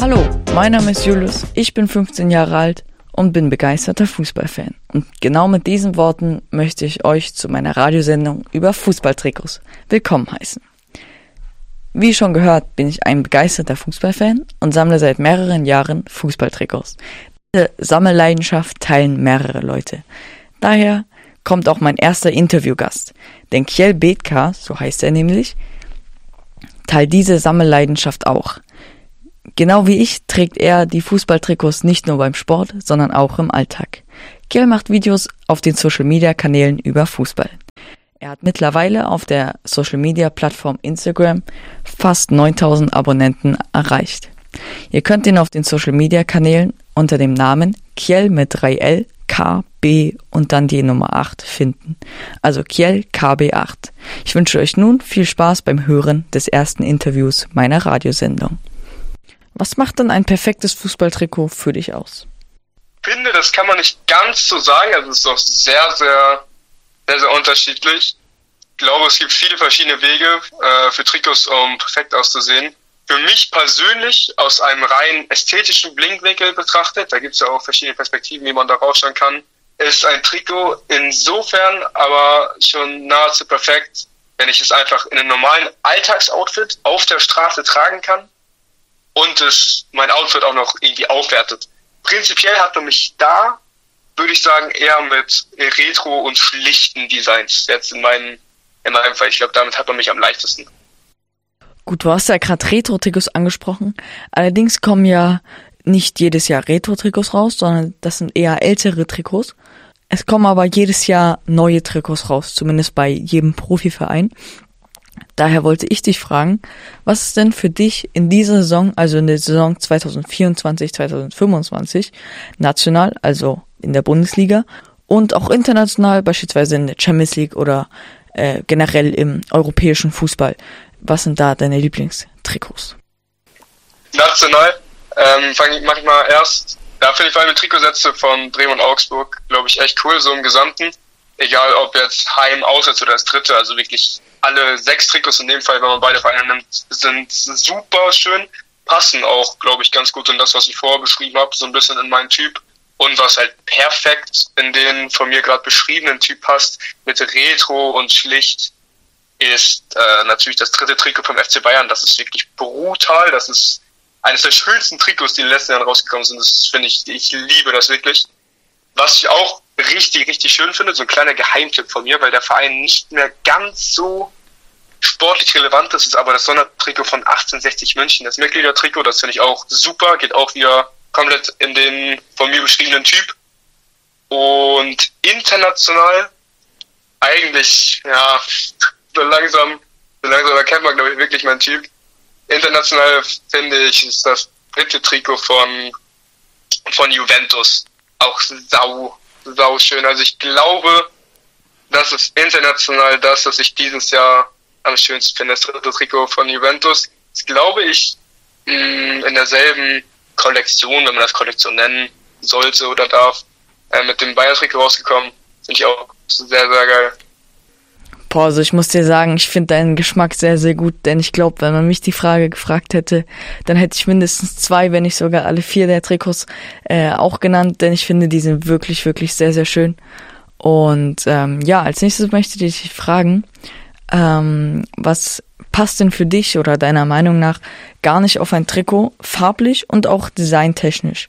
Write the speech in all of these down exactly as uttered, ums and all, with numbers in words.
Hallo, mein Name ist Julius, ich bin fünfzehn Jahre alt und bin begeisterter Fußballfan. Und genau mit diesen Worten möchte ich euch zu meiner Radiosendung über Fußballtrikots willkommen heißen. Wie schon gehört, bin ich ein begeisterter Fußballfan und sammle seit mehreren Jahren Fußballtrikots. Diese Sammelleidenschaft teilen mehrere Leute. Daher kommt auch mein erster Interviewgast, denn Kjell Bethke, so heißt er nämlich, teilt diese Sammelleidenschaft auch. Genau wie ich trägt er die Fußballtrikots nicht nur beim Sport, sondern auch im Alltag. Kjell macht Videos auf den Social-Media-Kanälen über Fußball. Er hat mittlerweile auf der Social-Media-Plattform Instagram fast neuntausend Abonnenten erreicht. Ihr könnt ihn auf den Social-Media-Kanälen unter dem Namen Kjell mit drei L, K, B und dann die Nummer acht finden. Also Kjell K B acht. Ich wünsche euch nun viel Spaß beim Hören des ersten Interviews meiner Radiosendung. Was macht denn ein perfektes Fußballtrikot für dich aus? Ich finde, das kann man nicht ganz so sagen. Also es ist doch sehr, sehr, sehr, sehr unterschiedlich. Ich glaube, es gibt viele verschiedene Wege äh, für Trikots, um perfekt auszusehen. Für mich persönlich, aus einem rein ästhetischen Blickwinkel betrachtet, da gibt es ja auch verschiedene Perspektiven, wie man da rausschauen kann, ist ein Trikot insofern aber schon nahezu perfekt, wenn ich es einfach in einem normalen Alltagsoutfit auf der Straße tragen kann und es mein Outfit auch noch irgendwie aufwertet. Prinzipiell hat man mich da, würde ich sagen, eher mit Retro- und schlichten Designs jetzt in meinem, in meinem Fall. Ich glaube, damit hat man mich am leichtesten. Gut, du hast ja gerade Retro-Trikots angesprochen. Allerdings kommen ja nicht jedes Jahr Retro-Trikots raus, sondern das sind eher ältere Trikots. Es kommen aber jedes Jahr neue Trikots raus, zumindest bei jedem Profiverein. Daher wollte ich dich fragen, was ist denn für dich in dieser Saison, also in der Saison zwanzig vierundzwanzig, zwanzig fünfundzwanzig, national, also in der Bundesliga und auch international, beispielsweise in der Champions League oder äh, generell im europäischen Fußball? Was sind da deine Lieblingstrikots? National ähm, fange ich manchmal erst, da finde ich vor allem die Trikotsätze von Bremen und Augsburg, glaube ich, echt cool, so im Gesamten. Egal ob jetzt Heim, Auswärts oder das dritte, also wirklich alle sechs Trikots in dem Fall, wenn man beide Vereine nimmt, sind super schön, passen auch, glaube ich, ganz gut in das, was ich vorher beschrieben habe, so ein bisschen in meinen Typ. Und was halt perfekt in den von mir gerade beschriebenen Typ passt, mit Retro und schlicht, ist äh, natürlich das dritte Trikot vom F C Bayern. Das ist wirklich brutal. Das ist eines der schönsten Trikots, die in den letzten Jahren rausgekommen sind. Das finde ich, ich liebe das wirklich. Was ich auch richtig, richtig schön finde, so ein kleiner Geheimtipp von mir, weil der Verein nicht mehr ganz so sportlich relevant ist, ist aber das Sondertrikot von achtzehnhundertsechzig München. Das Mitgliedertrikot, das finde ich auch super, geht auch wieder komplett in den von mir beschriebenen Typ. Und international eigentlich, ja, so langsam, so langsam erkennt man, glaube ich, wirklich meinen Typ. International finde ich, ist das dritte Trikot von, von Juventus auch sau, sau schön. Also ich glaube, das ist international das, was ich dieses Jahr am schönsten finde. Das dritte Trikot von Juventus. Das glaube ich mh, in derselben Kollektion, wenn man das Kollektion nennen sollte oder darf, äh, mit dem Bayern-Trikot rausgekommen. Finde ich auch sehr, sehr geil. Boah, also ich muss dir sagen, ich finde deinen Geschmack sehr, sehr gut, denn ich glaube, wenn man mich die Frage gefragt hätte, dann hätte ich mindestens zwei, wenn nicht sogar alle vier der Trikots äh, auch genannt, denn ich finde, die sind wirklich, wirklich sehr, sehr schön. Und ähm, ja, als nächstes möchte ich dich fragen, ähm, was passt denn für dich oder deiner Meinung nach gar nicht auf ein Trikot, farblich und auch designtechnisch?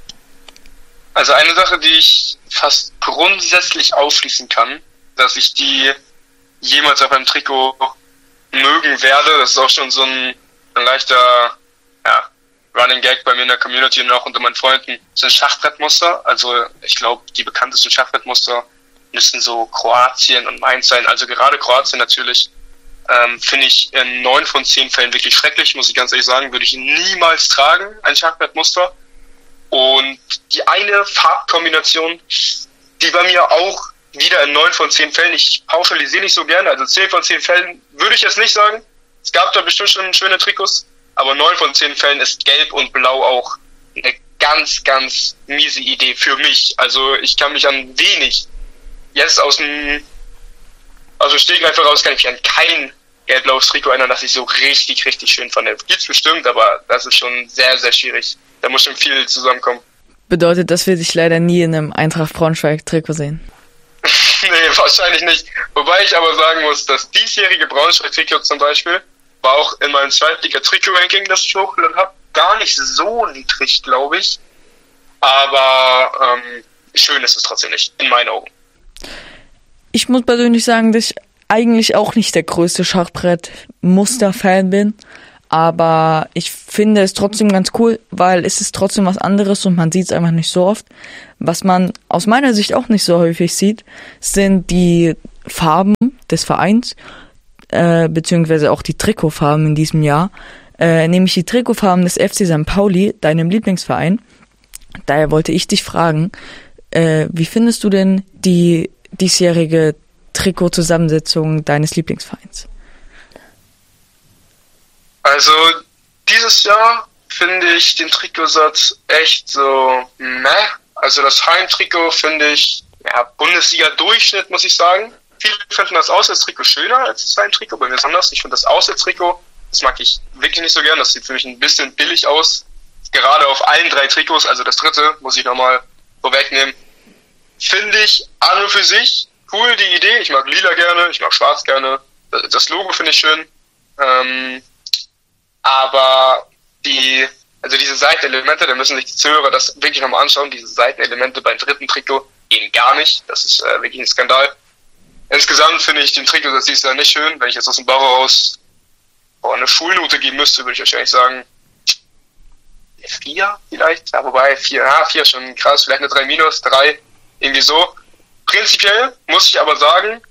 Also eine Sache, die ich fast grundsätzlich ausschließen kann, dass ich die jemals auf einem Trikot mögen werde. Das ist auch schon so ein, ein leichter ja, Running Gag bei mir in der Community und auch unter meinen Freunden. Das sind Schachbrettmuster. Also ich glaube, die bekanntesten Schachbrettmuster müssen so Kroatien und Mainz sein. Also gerade Kroatien natürlich ähm, finde ich in neun von zehn Fällen wirklich schrecklich, muss ich ganz ehrlich sagen. Würde ich niemals tragen, ein Schachbrettmuster. Und die eine Farbkombination, die bei mir auch wieder in neun von zehn Fällen, ich pauschalisiere nicht so gerne, also zehn von zehn Fällen würde ich jetzt nicht sagen. Es gab da bestimmt schon schöne Trikots, aber neun von zehn Fällen ist Gelb und Blau auch eine ganz, ganz miese Idee für mich. Also ich kann mich an wenig, jetzt aus dem, aus dem Stegreif heraus kann ich mich an kein gelb-blaues Trikot erinnern, das ich so richtig, richtig schön fand. Gibt's bestimmt, aber das ist schon sehr, sehr schwierig. Da muss schon viel zusammenkommen. Bedeutet, dass wir dich leider nie in einem Eintracht Braunschweig-Trikot sehen? Nee, wahrscheinlich nicht. Wobei ich aber sagen muss, das diesjährige Braunschweig-Trikot zum Beispiel war auch in meinem Zweitliga-Trikot-Ranking, das ich hochgeladen habe, gar nicht so niedrig, glaube ich. Aber ähm, schön ist es trotzdem nicht, in meinen Augen. Ich muss persönlich sagen, dass ich eigentlich auch nicht der größte Schachbrett-Muster-Fan bin. Aber ich finde es trotzdem ganz cool, weil es ist trotzdem was anderes und man sieht es einfach nicht so oft. Was man aus meiner Sicht auch nicht so häufig sieht, sind die Farben des Vereins, äh, beziehungsweise auch die Trikotfarben in diesem Jahr. Äh, nämlich die Trikotfarben des F C Sankt Pauli, deinem Lieblingsverein. Daher wollte ich dich fragen, äh, wie findest du denn die diesjährige Trikotzusammensetzung deines Lieblingsvereins? Also dieses Jahr finde ich den Trikotsatz echt so meh. Also das Heimtrikot finde ich, ja, Bundesliga-Durchschnitt, muss ich sagen. Viele finden das Auswärtstrikot schöner als das Heimtrikot, bei mir ist anders. Ich finde das Auswärtstrikot, das mag ich wirklich nicht so gern. Das sieht für mich ein bisschen billig aus. Gerade auf allen drei Trikots, also das dritte, muss ich nochmal vorwegnehmen. Finde ich an und für sich cool, die Idee. Ich mag lila gerne, ich mag schwarz gerne. Das Logo finde ich schön. Ähm, aber die, also diese Seitenelemente, da müssen sich die Zuhörer das wirklich nochmal anschauen. Diese Seitenelemente beim dritten Trikot gehen gar nicht. Das ist äh, wirklich ein Skandal. Insgesamt finde ich den Trikot, das ist ja nicht schön. Wenn ich jetzt aus dem Bauch raus boah, eine Schulnote geben müsste, würde ich wahrscheinlich sagen vier vielleicht. Ja, wobei vier, ja, vier schon krass. Vielleicht eine drei minus, drei, irgendwie so. Prinzipiell muss ich aber sagen,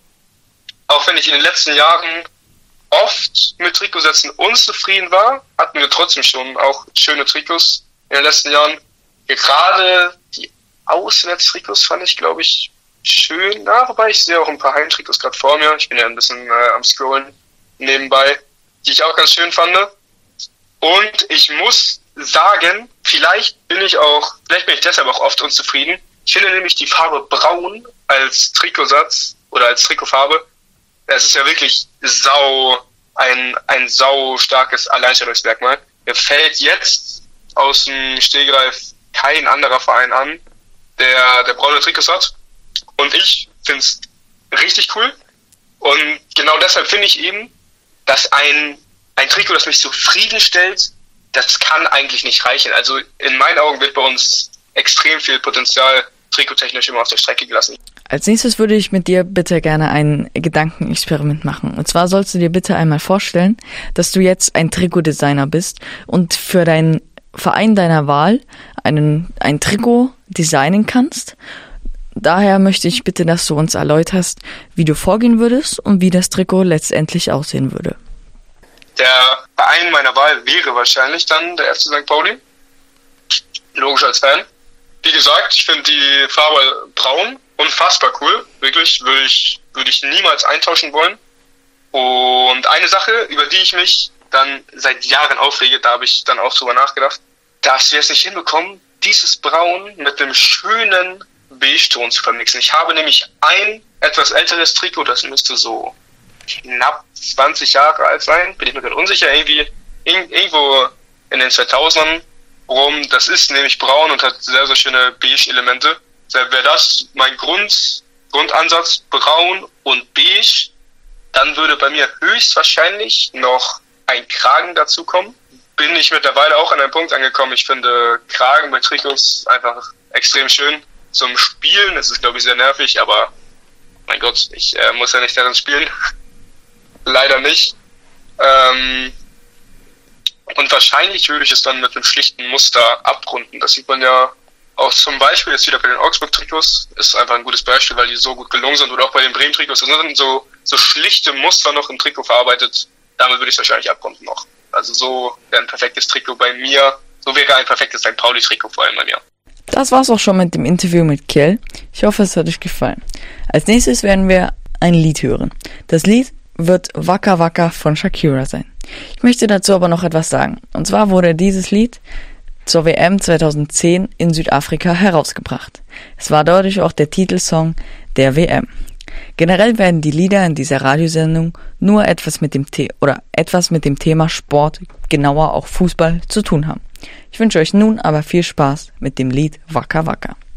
auch wenn ich in den letzten Jahren oft mit Trikotsätzen unzufrieden war, hatten wir trotzdem schon auch schöne Trikots in den letzten Jahren. Gerade die Auswärtstrikots fand ich, glaube ich, schön. Ja, wobei ich sehe auch ein paar Heimtrikots gerade vor mir. Ich bin ja ein bisschen äh, am Scrollen nebenbei, die ich auch ganz schön fand. Und ich muss sagen, vielleicht bin ich auch, vielleicht bin ich deshalb auch oft unzufrieden. Ich finde nämlich die Farbe Braun als Trikotsatz oder als Trikotfarbe, es ist ja wirklich sau, ein, ein sau starkes Alleinstellungsmerkmal. Mir fällt jetzt aus dem Stegreif kein anderer Verein an, der, der braune Trikots hat. Und ich finde es richtig cool. Und genau deshalb finde ich eben, dass ein, ein Trikot, das mich zufriedenstellt, das kann eigentlich nicht reichen. Also in meinen Augen wird bei uns extrem viel Potenzial trikottechnisch immer auf der Strecke gelassen. Als nächstes würde ich mit dir bitte gerne ein Gedankenexperiment machen. Und zwar sollst du dir bitte einmal vorstellen, dass du jetzt ein Trikotdesigner bist und für deinen Verein deiner Wahl einen, ein Trikot designen kannst. Daher möchte ich bitte, dass du uns erläuterst, wie du vorgehen würdest und wie das Trikot letztendlich aussehen würde. Der Verein meiner Wahl wäre wahrscheinlich dann der F C Sankt Pauli. Logisch als Fan. Wie gesagt, ich finde die Farbe braun unfassbar cool. Wirklich, würde ich, würde ich niemals eintauschen wollen. Und eine Sache, über die ich mich dann seit Jahren aufrege, da habe ich dann auch drüber nachgedacht, dass wir es nicht hinbekommen, dieses Braun mit dem schönen Beige-Ton zu vermixen. Ich habe nämlich ein etwas älteres Trikot, das müsste so knapp zwanzig Jahre alt sein, bin ich mir gerade unsicher, irgendwie irgendwo in den zweitausendern rum. Das ist nämlich braun und hat sehr, sehr schöne Beige-Elemente. Deshalb wäre das mein Grund, Grundansatz, braun und beige. Dann würde bei mir höchstwahrscheinlich noch ein Kragen dazukommen. Bin ich mittlerweile auch an einem Punkt angekommen. Ich finde Kragen bei Trikots einfach extrem schön. Zum Spielen ist es, glaube ich, sehr nervig, aber mein Gott, ich äh, muss ja nicht darin spielen. Leider nicht. Ähm, und wahrscheinlich würde ich es dann mit einem schlichten Muster abrunden. Das sieht man ja auch zum Beispiel jetzt wieder bei den Augsburg-Trikots. Ist einfach ein gutes Beispiel, weil die so gut gelungen sind. Oder auch bei den Bremen-Trikots. Da sind so, so schlichte Muster noch im Trikot verarbeitet. Damit würde ich es wahrscheinlich abrunden noch. Also so wäre ein perfektes Trikot bei mir. So wäre ein perfektes Sankt Pauli-Trikot vor allem bei mir. Das war's auch schon mit dem Interview mit Kjell. Ich hoffe, es hat euch gefallen. Als nächstes werden wir ein Lied hören. Das Lied wird Waka Waka von Shakira sein. Ich möchte dazu aber noch etwas sagen. Und zwar wurde dieses Lied zur W M zweitausendzehn in Südafrika herausgebracht. Es war dadurch auch der Titelsong der W M. Generell werden die Lieder in dieser Radiosendung nur etwas mit dem The- oder etwas mit dem Thema Sport, genauer auch Fußball, zu tun haben. Ich wünsche euch nun aber viel Spaß mit dem Lied Waka Waka.